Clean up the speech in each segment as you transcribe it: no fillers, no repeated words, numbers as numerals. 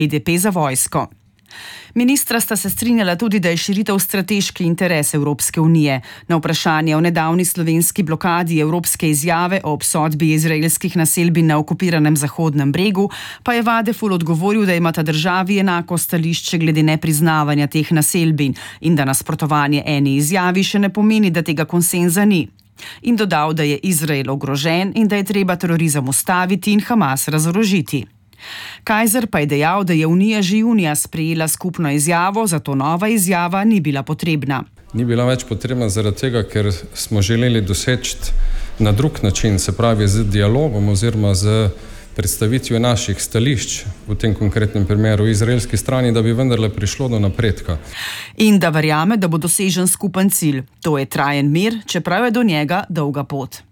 BDP za vojsko. Ministra sta se strinjala tudi, da je širitev strateški interes Evropske unije. Na vprašanje o nedavni slovenski blokadi evropske izjave o obsodbi izraelskih naselbin na okupiranem Zahodnem bregu pa je Vadeful odgovoril, da imata državi enako stališče glede nepriznavanja teh naselbin in da nasprotovanje eni izjavi še ne pomeni, da tega konsenza ni. In dodal, da je Izrael ogrožen in da je treba terorizem ustaviti in Hamas razorožiti. Kajzer pa je dejal, da je Unija že junija sprejela skupno izjavo, zato nova izjava ni bila potrebna. Ni bila več potrebna zaradi tega, ker smo želeli doseči na drug način, se pravi z dialogom oziroma z predstavitvijo naših stališč, v tem konkretnem primeru izraelski strani, da bi vendarle prišlo do napredka. In da verjame, da bo dosežen skupen cilj. To je trajen mir, čeprav je do njega dolga pot.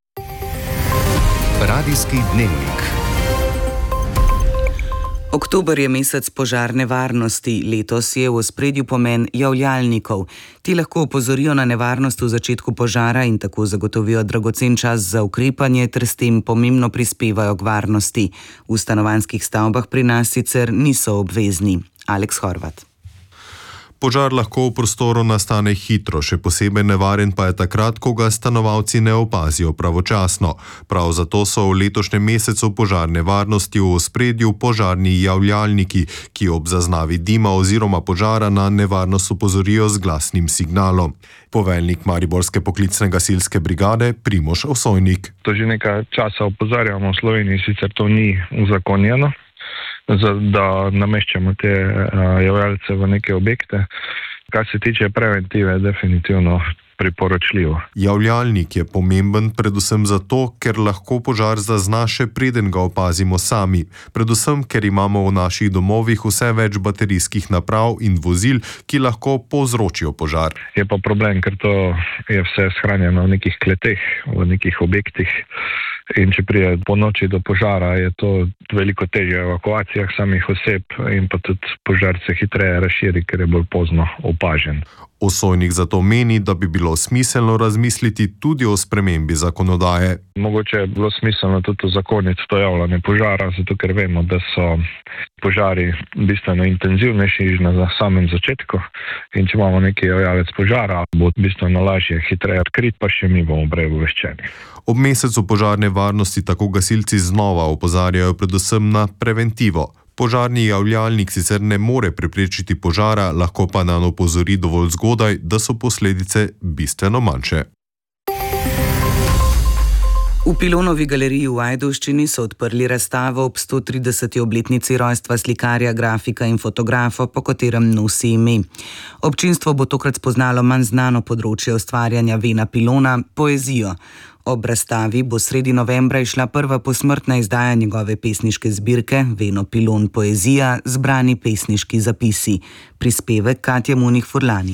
Radijski dnevnik. Oktober je mesec požarne varnosti. Letos je v ospredju pomen javljalnikov. Ti lahko opozorijo na nevarnost v začetku požara in tako zagotovijo dragocen čas za ukrepanje ter s tem pomembno prispevajo k varnosti. V stanovanjskih stavbah pri nas sicer niso obvezni. Aleks Horvat. Požar lahko v prostoru nastane hitro, še posebej nevaren pa je takrat, ko ga stanovalci ne opazijo pravočasno. Prav zato so v letošnjem mesecu požarne varnosti v ospredju požarni javljalniki, ki ob zaznavi dima oziroma požara na nevarnost opozorijo z glasnim signalom. Poveljnik Mariborske poklicne gasilske brigade Primož Osojnik. To že nekaj časa opozarjamo v Sloveniji, sicer to ni uzakonjeno, da nameščamo te javljalce v neke objekte. Kar se tiče preventive, definitivno priporočljivo. Javljalnik je pomemben predvsem zato, ker lahko požar zazna še preden ga opazimo sami. Predvsem, ker imamo v naših domovih vse več baterijskih naprav in vozil, ki lahko povzročijo požar. Je pa problem, ker to je vse shranjeno v nekih kleteh, v nekih objektih. In če prije po noči do požara, je to veliko težje v evakuacijah samih oseb in pa tudi požar se hitreje razširi, ker je bolj pozno opažen. Osojnik zato meni, da bi bilo smiselno razmisliti tudi o spremembi zakonodaje. Mogoče je bilo smiselno tudi uzakoniti to javljanje požara, zato ker vemo, da so požari bistveno intenzivnejši na samem začetku in če imamo neki javljalec požara, bo bistveno lažje, hitreje odkrit, pa še mi bomo prej obveščeni. Ob mesecu požarne varnosti tako gasilci znova opozarjajo predvsem na preventivo. Požarni javljalnik sicer ne more preprečiti požara, lahko pa nanj opozori dovolj zgodaj, da so posledice bistveno manjše. V Pilonovi galeriji v Ajdovščini so odprli razstavo ob 130. obletnici rojstva slikarja, grafika in fotografa, po katerem nosi ime. Občinstvo bo tokrat spoznalo manj znano področje ustvarjanja Vena Pilona, poezijo. Ob razstavi bo sredi novembra išla prva posmrtna izdaja njegove pesniške zbirke Veno Pilon poezija, zbrani pesniški zapisi. Prispevek Katja Munih-Furlani.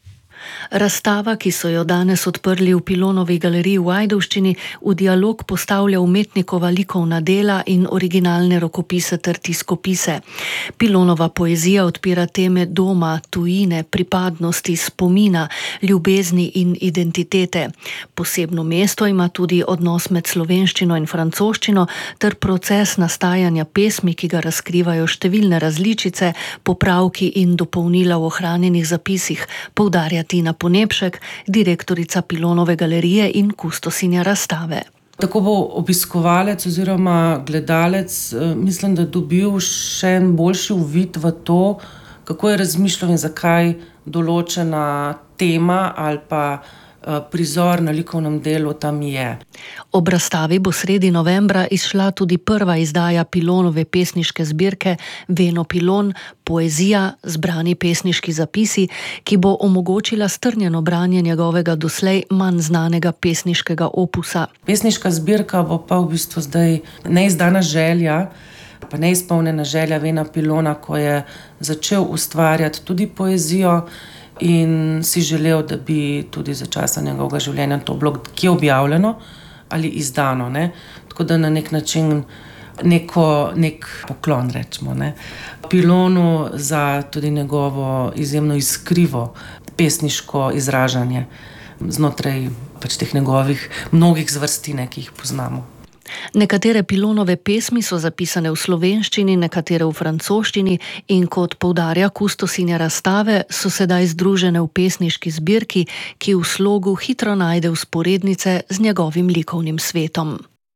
Razstava, ki so jo danes odprli v Pilonovi galeriji v Ajdovščini, v dialog postavlja umetnikova likovna dela in originalne rokopise ter tiskopise. Pilonova poezija odpira teme doma, tujine, pripadnosti, spomina, ljubezni in identitete. Posebno mesto ima tudi odnos med slovenščino in francoščino ter proces nastajanja pesmi, ki ga razkrivajo številne različice, popravki in dopolnila v ohranjenih zapisih, poudarja Tina Ponepšek, direktorica Pilonove galerije in kustosinja razstave. Tako bo obiskovalec oziroma gledalec, mislim, da dobil še en boljši uvid v to, kako je razmišljal in zakaj določena tema ali pa prizor na likovnem delu tam je. Ob razstavi bo sredi novembra izšla tudi prva izdaja Pilonove pesniške zbirke Veno Pilon, poezija, zbrani pesniški zapisi, ki bo omogočila strnjeno branje njegovega doslej manj znanega pesniškega opusa. Pesniška zbirka bo pa v bistvu zdaj neizdana želja, pa neizpolnjena želja Vena Pilona, ko je začel ustvarjati tudi poezijo in si želel, da bi tudi za časa njegovega življenja to bilo kje objavljeno ali izdano. Ne? Tako da na nek način nek poklon, rečemo, ne? Pilonu za tudi njegovo izjemno iskrivo pesniško izražanje znotraj pač teh njegovih mnogih zvrstine, ki jih poznamo. Nekatere Pilonove pesmi so zapisane v slovenščini, nekatere v francoščini in kot poudarja kustosinja razstave, so sedaj združene v pesniški zbirki, ki v slogu hitro najde vzporednice z njegovim likovnim svetom.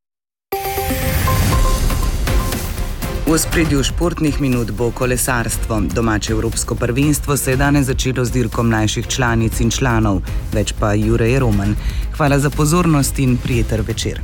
V ospredju športnih minut bo kolesarstvo. Domače evropsko prvenstvo se je danes začelo z dirko mlajših članic in članov, več pa Jure Roman. Hvala za pozornost in prijeten večer.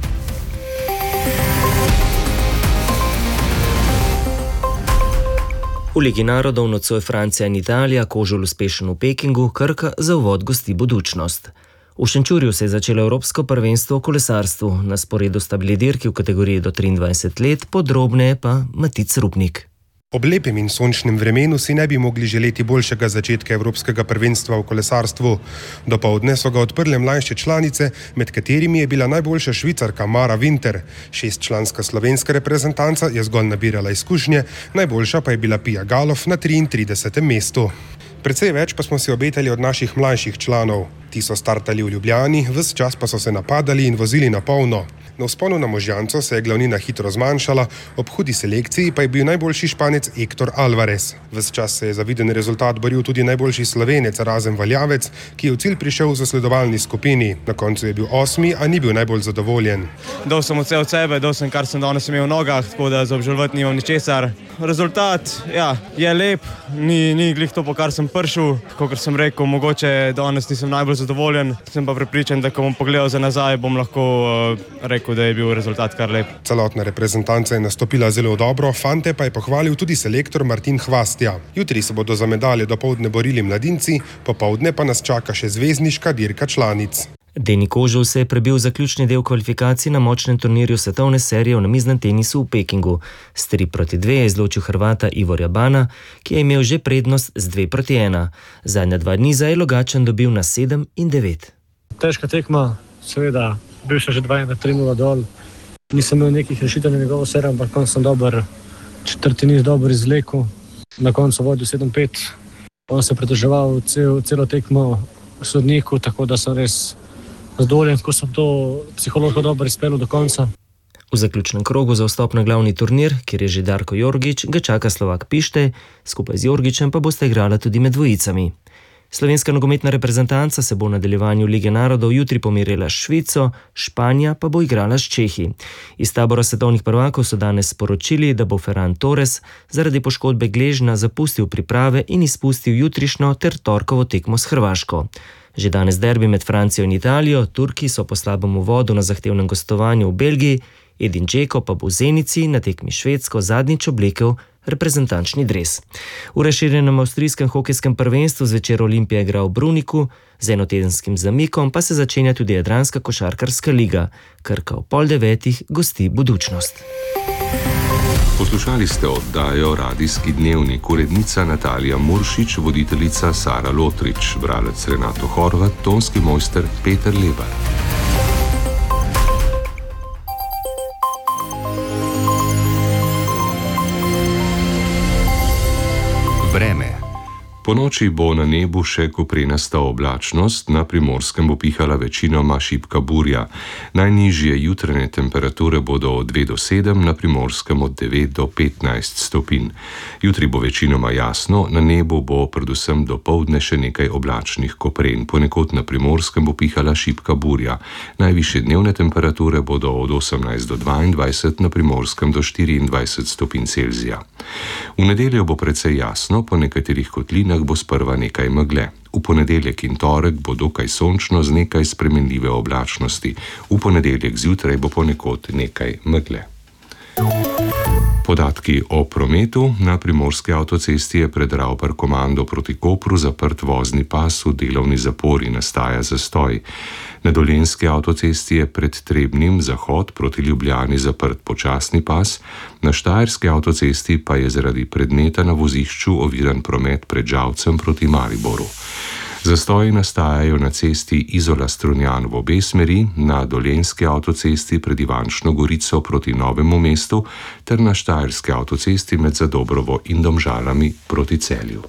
V Ligi narodov nocoj Francija in Italija, Kožul uspešen v Pekingu, Krka za uvod gosti Budućnost. V Šenčurju se je začelo evropsko prvenstvo v kolesarstvu, na sporedu sta bili dirki v kategoriji do 23 let, podrobneje pa Matic Rupnik. Ob lepem in sončnem vremenu si ne bi mogli želeti boljšega začetka evropskega prvenstva v kolesarstvu. Dopoldne so ga odprle mlajše članice, med katerimi je bila najboljša Švicarka Mara Winter. 6-članska slovenska reprezentanca je zgolj nabirala izkušnje, najboljša pa je bila Pia Galov na 33. mestu. Precej več pa smo si obetali od naših mlajših članov. Ti so startali v Ljubljani, ves čas pa so se napadali in vozili na polno. Na vzponu na Možjanco se je glavnina hitro zmanjšala, ob hudi selekciji pa je bil najboljši Španec Héctor Alvarez. Ves čas se je za viden rezultat boril tudi najboljši Slovenec Razen Valjavec, ki je v cilj prišel v zasledovalni skupini. Na koncu je bil 8., a ni bil najbolj zadovoljen. Dal sem vse od sebe, dal sem kar sem danes imel v nogah, tako da za obžalovati nimam ničesar. Rezultat, je lep, ni glih to, po kar sem prišel. Kakor sem rekel, mogoče danes nisem najbolj zadovoljen, sem pa prepričan, da ko bom pogledal za nazaj, bom lahko rekel, da je bil rezultat kar lep. Celotna reprezentanca je nastopila zelo dobro, fante pa je pohvalil tudi selektor Martin Hvastja. Jutri se bodo za medalje dopoldne borili mladinci, popoldne pa nas čaka še zvezdniška dirka članic. Deni Kožul se je prebil zaključni del kvalifikacij na močnem turnirju svetovne serije v namiznem tenisu v Pekingu. S 3-2 je izločil Hrvata Ivorja Bana, ki je imel že prednost z 2-1. Zadnja 2 niza je Logačan dobil na 7 in 9. Težka tekma, seveda, bil sem že 2-3 dol. Nisem imel nekih rešitev na njegovo serijo, ampak konc sem dober, četrti niz dober izvlekel. Na koncu vodil 7-5. On se pridrževal celo tekmo sodniku, tako da sem res zadovoljen, ko sem to psihološko dobro izpeljal do konca. V zaključnem krogu za vstop na glavni turnir, kjer je že Darko Jorgič, ga čaka Slovak Pište, skupaj z Jorgičem pa bosta igrala tudi med dvojicami. Slovenska nogometna reprezentanca se bo v nadaljevanju Lige narodov jutri pomerila s Švico, Španija pa bo igrala s Čehi. Iz tabora svetovnih prvakov so danes sporočili, da bo Ferran Torres zaradi poškodbe gležna zapustil priprave in izpustil jutrišnjo ter torkovo tekmo s Hrvaško. Že danes derbi med Francijo in Italijo, Turki so po slabem uvodu na zahtevnem gostovanju v Belgiji, Edin Džeko pa bo v Zenici na tekmi Švedsko zadnjič oblekel reprezentančni dres. V razširjenem avstrijskem hokejskem prvenstvu zvečer Olimpija igra v Bruniku, z enotedenskim zamikom pa se začenja tudi Jadranska košarkarska liga. Krka ob 8:30 gosti Budućnost. Poslušali ste oddajo Radijski dnevnik, urednica Natalija Muršič, voditeljica Sara Lotrič, bralec Renato Horvat, tonski mojster Peter Lebar. Vreme. Ponoči bo na nebu še koprenasta oblačnost, na Primorskem bo pihala večinoma šibka burja. Najnižje jutranje temperature bodo od 2 do 7, na Primorskem od 9 do 15 stopinj. Jutri bo večinoma jasno, na nebu bo predvsem dopoldne še nekaj oblačnih kopren. Ponekod na Primorskem bo pihala šibka burja. Najvišje dnevne temperature bodo od 18 do 22, na Primorskem do 24 stopinj Celzija. V nedeljo bo precej jasno, po nekaterih kotlinah bo sprva nekaj megle. V ponedeljek in torek bo dokaj sončno z nekaj spremenljive oblačnosti. V ponedeljek zjutraj bo ponekod nekaj megle. Podatki o prometu. Na Primorski avtocesti je pred Ravpar-Komando proti Kopru zaprt vozni pas v delovni zapori, nastaja zastoj. Na Dolenjski avtocesti je pred Trebnjem zahod proti Ljubljani zaprt počasni pas, na Štajerski avtocesti pa je zaradi predmeta na vozišču oviran promet pred Žalcem proti Mariboru. Zastoji nastajajo na cesti Izola-Strunjan v obe smeri, na Dolenjski avtocesti pred Ivančno Gorico proti Novemu mestu ter na Štajerski avtocesti med Zadobrovo in Domžalami proti Celju.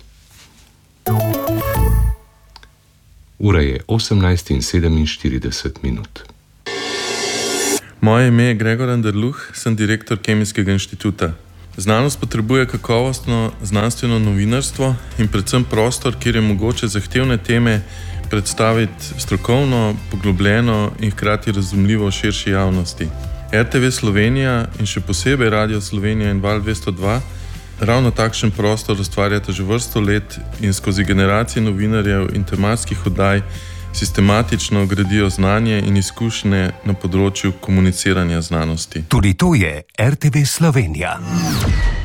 Ura je 18:47. Moje ime je Gregor Anderluh, sem direktor Kemijskega inštituta. Znanost potrebuje kakovostno znanstveno novinarstvo in predvsem prostor, kjer je mogoče zahtevne teme predstaviti strokovno, poglobljeno in hkrati razumljivo širši javnosti. RTV Slovenija in še posebej Radio Slovenija in Val 202 ravno takšen prostor ustvarjata že vrsto let in skozi generacije novinarjev in tematskih oddaj sistematično gradijo znanje in izkušnje na področju komuniciranja znanosti. Tudi to je RTV Slovenija.